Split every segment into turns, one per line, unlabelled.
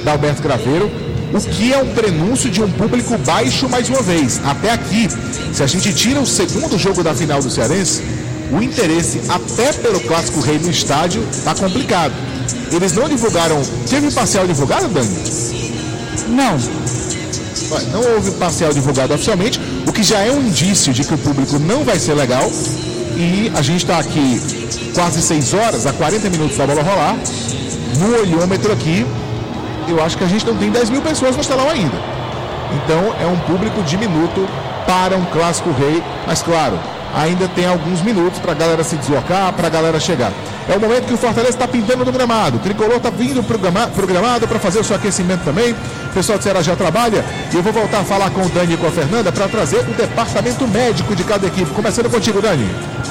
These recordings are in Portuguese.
da Alberto Craveiro, o que é um prenúncio de um público baixo mais uma vez. Até aqui, se a gente tira o segundo jogo da final do Cearense, o interesse até pelo Clássico Rei no estádio está complicado. Eles não divulgaram... Teve parcial divulgado, Dani? Não houve parcial divulgado oficialmente, o que já é um indício de que o público não vai ser legal. E a gente está aqui quase 6 horas, a 40 minutos da bola rolar. No olhômetro aqui, eu acho que a gente não tem 10 mil pessoas no telão ainda. Então é um público diminuto para um Clássico Rei, mas claro, ainda tem alguns minutos para a galera se deslocar, para a galera chegar. É o momento que o Fortaleza está pintando no gramado. O Tricolor está vindo pro gramado para fazer o seu aquecimento também. O pessoal do Ceará já trabalha. E eu vou voltar a falar com o Dani e com a Fernanda para trazer o departamento médico de cada equipe. Começando contigo, Dani.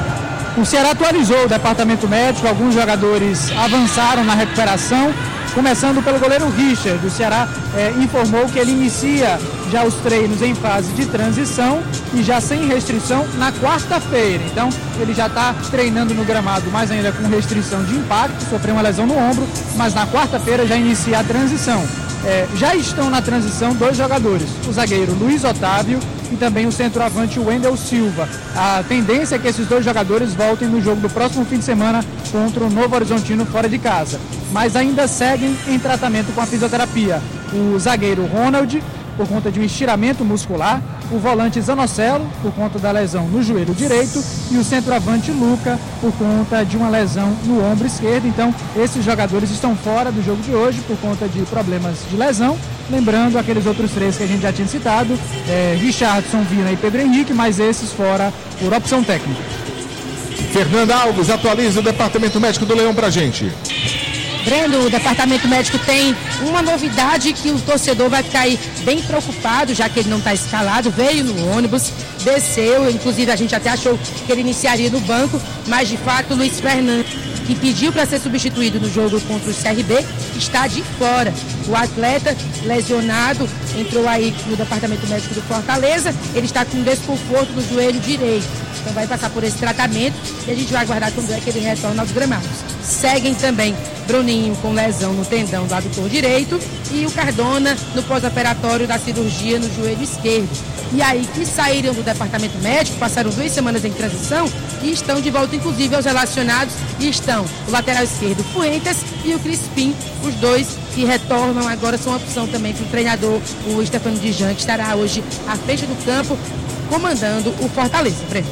O Ceará atualizou o departamento médico. Alguns jogadores avançaram na recuperação. Começando pelo goleiro Richard. O Ceará informou que ele inicia já os treinos em fase de transição e já sem restrição na quarta-feira. Então, ele já está treinando no gramado, mas ainda com restrição de impacto, sofreu uma lesão no ombro, mas na quarta-feira já inicia a transição. Já estão na transição 2 jogadores, o zagueiro Luiz Otávio e também o centroavante Wendel Silva. A tendência é que esses 2 jogadores voltem no jogo do próximo fim de semana contra o Novo Horizontino fora de casa, mas ainda seguem em tratamento com a fisioterapia. O zagueiro Ronald, por conta de um estiramento muscular, o volante Zanocelo, por conta da lesão no joelho direito, e o centroavante Luca, por conta de uma lesão no ombro esquerdo. Então, esses jogadores estão fora do jogo de hoje por conta de problemas de lesão. Lembrando aqueles outros 3 que a gente já tinha citado, Richardson, Vina e Pedro Henrique, mas esses fora por opção técnica.
Fernanda Alves, atualiza o departamento médico do Leão pra gente.
Breno, o departamento médico tem uma novidade que o torcedor vai ficar aí bem preocupado, já que ele não está escalado, veio no ônibus, desceu, inclusive a gente até achou que ele iniciaria no banco, mas de fato o Luiz Fernando, que pediu para ser substituído no jogo contra o CRB, está de fora. O atleta lesionado entrou aí no departamento médico do Fortaleza, ele está com desconforto no joelho direito, então vai passar por esse tratamento e a gente vai aguardar quando é que ele retorna aos gramados. Seguem também Bruninho com lesão no tendão do adutor direito e o Cardona no pós-operatório da cirurgia no joelho esquerdo. E aí que saíram do departamento médico, passaram 2 semanas em transição e estão de volta inclusive aos relacionados, e estão o lateral esquerdo Fuentes e o Crispim, os 2 que retornam agora são opção também para o treinador, o Stefano Dijan, que estará hoje à frente do campo comandando o Fortaleza. Breno.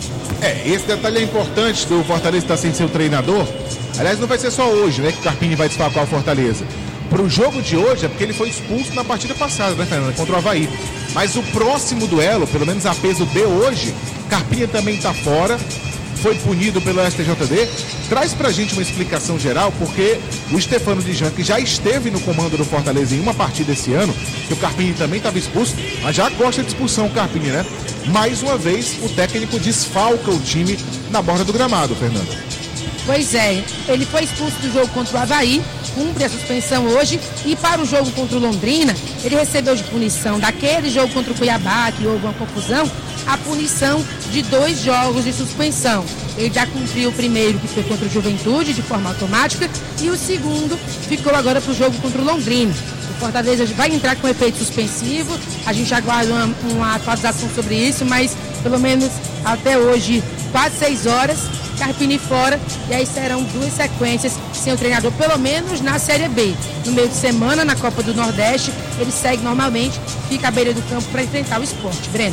Esse detalhe é importante do Fortaleza estar sem seu treinador. Aliás, não vai ser só hoje, né, que o Carpini vai desfalcar o Fortaleza. Para o jogo de hoje é porque ele foi expulso na partida passada, né, Fernanda, contra o Avaí. Mas o próximo duelo, pelo menos a peso de hoje, Carpini também está fora, foi punido pelo STJD. Traz pra gente uma explicação geral, porque o Stefano Dijan, que já esteve no comando do Fortaleza em uma partida esse ano, que o Carpini também estava expulso, mas já gosta de expulsão o Carpini, né? Mais uma vez, o técnico desfalca o time na borda do gramado, Fernanda.
Pois é, ele foi expulso do jogo contra o Avaí, cumpre a suspensão hoje, e para o jogo contra o Londrina, ele recebeu de punição daquele jogo contra o Cuiabá, que houve uma confusão, a punição de 2 jogos de suspensão. Ele já cumpriu o primeiro, que foi contra o Juventude, de forma automática, e o segundo ficou agora para o jogo contra o Londrina. O Fortaleza vai entrar com efeito suspensivo, a gente aguarda uma atualização sobre isso, mas pelo menos até hoje, quase 6 horas, Carpini fora, e aí serão 2 sequências sem o treinador, pelo menos na Série B. No meio de semana, na Copa do Nordeste, ele segue normalmente, fica à beira do campo para enfrentar o Sport. Breno.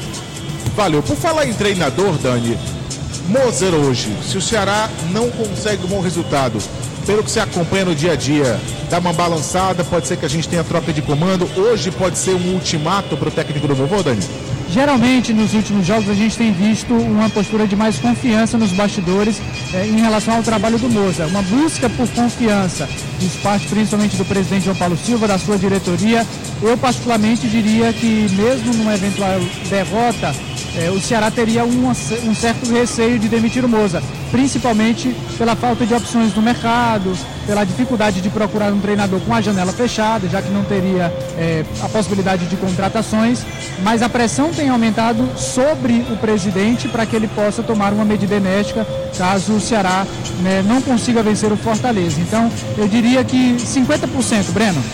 Valeu. Por falar em treinador, Dani, Moser hoje, se o Ceará não consegue um bom resultado, pelo que você acompanha no dia a dia, dá uma balançada, pode ser que a gente tenha troca de comando, hoje pode ser um ultimato para o técnico do Vovô, Dani?
Geralmente, nos últimos jogos, a gente tem visto uma postura de mais confiança nos bastidores em relação ao trabalho do Moza. Uma busca por confiança, de parte principalmente do presidente João Paulo Silva, da sua diretoria. Eu, particularmente, diria que mesmo numa eventual derrota, o Ceará teria um certo receio de demitir o Moza, principalmente pela falta de opções no mercado, pela dificuldade de procurar um treinador com a janela fechada, já que não teria a possibilidade de contratações, mas a pressão tem aumentado sobre o presidente para que ele possa tomar uma medida enérgica caso o Ceará não consiga vencer o Fortaleza. Então, eu diria que 50%, Breno.